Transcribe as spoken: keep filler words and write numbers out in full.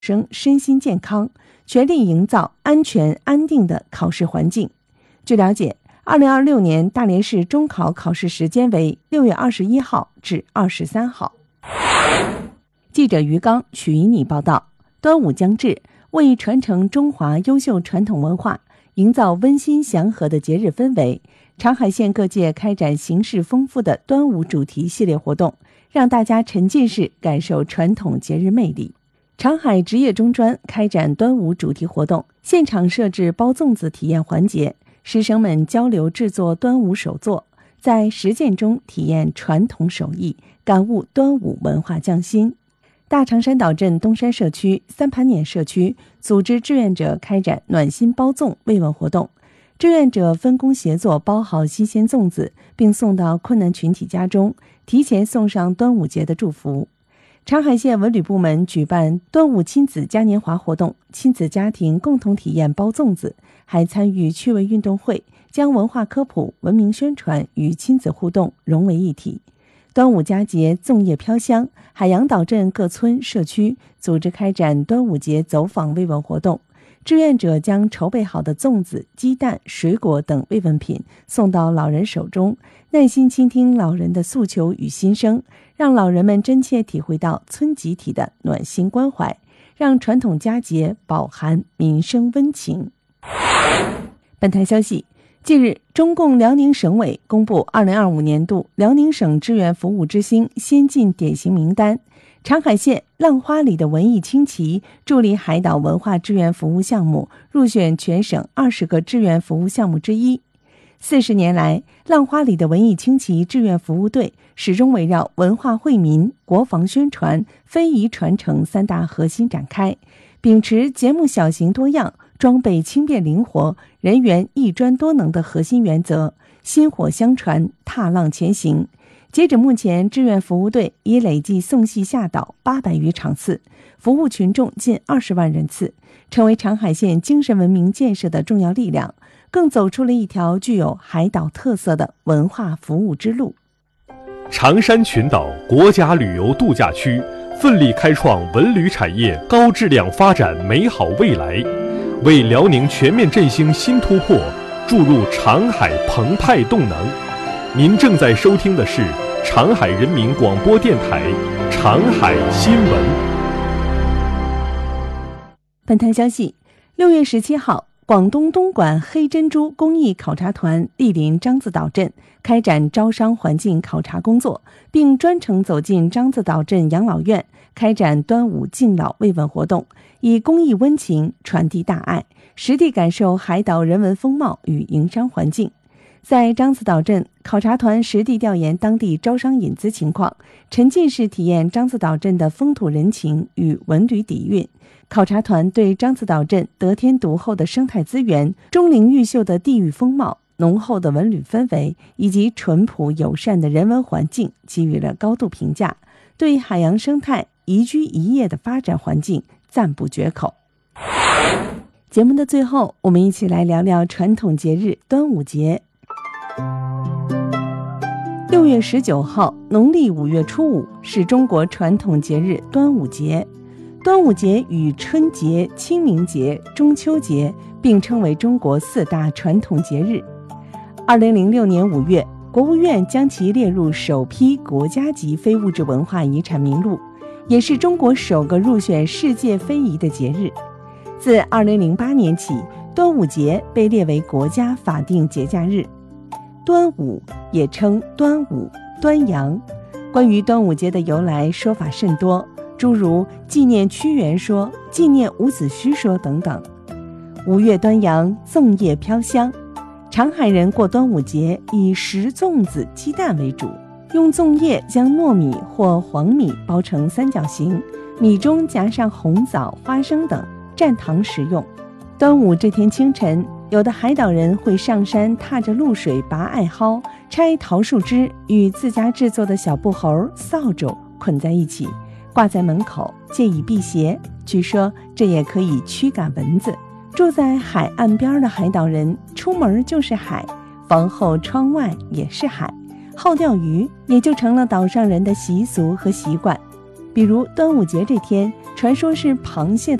生身心健康，全力营造安全安定的考试环境。据了解，二零二六年大连市中考考试时间为六月二十一号至二十三号。记者于刚、曲一妮报道。端午将至，为传承中华优秀传统文化，营造温馨祥和的节日氛围，长海县各界开展形式丰富的端午主题系列活动，让大家沉浸式感受传统节日魅力。长海职业中专开展端午主题活动，现场设置包粽子体验环节，师生们交流制作端午手作，在实践中体验传统手艺，感悟端午文化匠心。大长山岛镇东山社区、三盘碾社区组织志愿者开展暖心包粽慰问活动，志愿者分工协作包好新鲜粽子，并送到困难群体家中，提前送上端午节的祝福。长海县文旅部门举办端午亲子嘉年华活动，亲子家庭共同体验包粽子，还参与趣味运动会，将文化科普、文明宣传与亲子互动融为一体。端午佳节粽叶飘香，海洋岛镇各村社区组织开展端午节走访慰问活动，志愿者将筹备好的粽子、鸡蛋、水果等慰问品送到老人手中，耐心倾听老人的诉求与心声，让老人们真切体会到村集体的暖心关怀，让传统佳节饱含民生温情。本台消息，近日，中共辽宁省委公布二零二五年度辽宁省志愿服务之星先进典型名单，长海县浪花里的文艺轻骑助力海岛文化志愿服务项目入选全省二十个志愿服务项目之一。四十年来，浪花里的文艺轻骑志愿服务队始终围绕文化惠民、国防宣传、非遗传承三大核心展开，秉持节目小型多样、装备轻便灵活、人员一专多能的核心原则，薪火相传，踏浪前行。截止目前，志愿服务队已累计送戏下岛八百余场次，服务群众近二十万人次，成为长海县精神文明建设的重要力量，更走出了一条具有海岛特色的文化服务之路。 长山群岛国家旅游度假区奋力开创文旅产业高质量发展美好未来，为辽宁全面振兴新突破注入长海澎湃动能。您正在收听的是长海人民广播电台长海新闻。 本台消息，六月十七号，广东东莞黑珍珠公益考察团莅临獐子岛镇，开展招商环境考察工作，并专程走进獐子岛镇养老院，开展端午敬老慰问活动，以公益温情传递大爱，实地感受海岛人文风貌与营商环境。在獐子岛镇，考察团实地调研当地招商引资情况，沉浸式体验獐子岛镇的风土人情与文旅底蕴。考察团对獐子岛镇得天独厚的生态资源、钟灵毓秀的地域风貌、浓厚的文旅氛围以及淳朴友善的人文环境给予了高度评价，对海洋生态宜居宜业的发展环境赞不绝口。节目的最后，我们一起来聊聊传统节日端午节。六月十九号，农历五月初五，是中国传统节日端午节。端午节与春节、清明节、中秋节并称为中国四大传统节日。二零零六年五月，国务院将其列入首批国家级非物质文化遗产名录，也是中国首个入选世界非遗的节日。自二零零八年起，端午节被列为国家法定节假日。端午也称端午、端阳，关于端午节的由来说法甚多，诸如纪念屈原说、纪念伍子胥说等等。五月端阳，粽叶飘香。长海人过端午节以食粽子、鸡蛋为主，用粽叶将糯米或黄米包成三角形，米中夹上红枣、花生等，蘸糖食用。端午这天清晨，有的海岛人会上山踏着露水拔艾蒿，拆桃树枝，与自家制作的小布猴、扫帚捆在一起，挂在门口，借以辟邪。据说这也可以驱赶蚊子。住在海岸边的海岛人，出门就是海，房后窗外也是海，好钓鱼也就成了岛上人的习俗和习惯。 比如端午节这天，传说是螃蟹